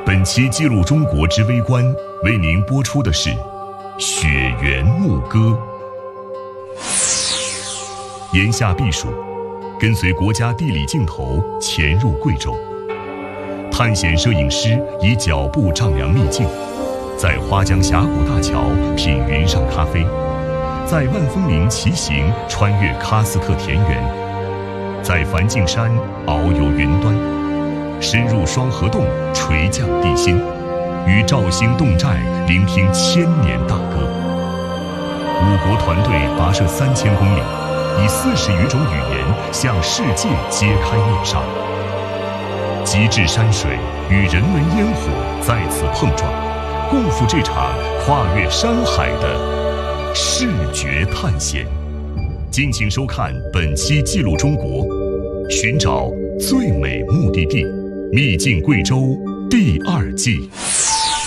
本期记录中国之微观为您播出的是《雪原牧歌》。炎夏避暑，跟随国家地理镜头潜入贵州，探险摄影师以脚步丈量秘境，在花江峡谷大桥品云上咖啡，在万峰林骑行穿越喀斯特田园，在梵净山遨游云端，深入双河洞垂降地心，与肇兴侗寨聆听千年大歌。5国团队跋涉3000公里，以40余种语言向世界揭开面纱。极致山水与人文烟火在此碰撞，共赴这场跨越山海的视觉探险。敬请收看本期《记录中国》，寻找最美目的地，秘境贵州第2季。